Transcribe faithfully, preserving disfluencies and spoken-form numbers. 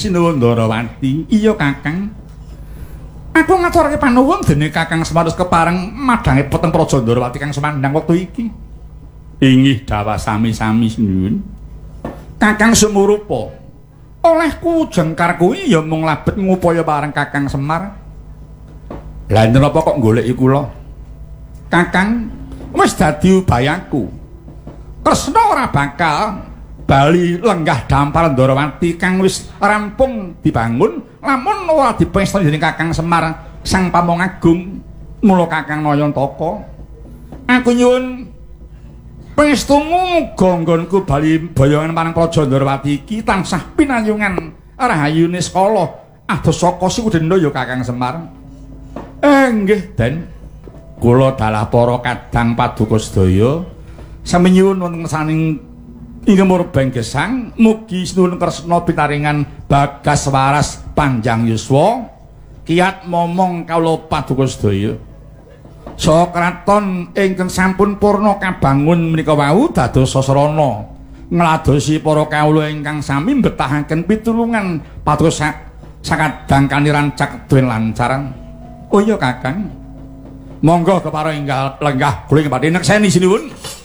Sinuwun Ndarawati. Iya Kakang. Aku ngaturake panuwun dene Kakang Semar wis kepareng madhange peteng Praja Ndarawati kang semandang wektu iki. Inggih dawa sami-sami sinuwun. Kakang Sumurupa. Olehku jengkar kuwi ya mung labet ngupaya bareng Kakang Semar. Lah napa kok goleki kula? Kakang wis dadi ubayaku. Kresna ora bakal bali lenggah dampar Ndarawati kang wis rampung dibangun lamun ora dipestani dening Kakang Semar Sang Pamangagung. Mula Kakang Nayantaka, aku nyuwun pangestumu muga nggonku bali boyongan marang Praja Ndarawati iki tansah pinayungan rahayune skala ados saka Sikudenda ya Kakang Semar. Eh nggih, Den. Kula dalah para kadang paduka sedaya sami nyuwun wonten saning inggih murbeng gesang mugi sinuwun kresna pitaringan bagas waras panjang yuswa kiat momong kawula paduka sedaya. Saha kraton ingkang sampun purna kabangun menika wau dados sasrana ngladosi para kawula ingkang sami mbetahaken pitulungan pados sakadang kaniran cakduen lancaran. Oh iya Kakang. Monggo kepara enggal lenggah kula badhe nekseni sinuwun.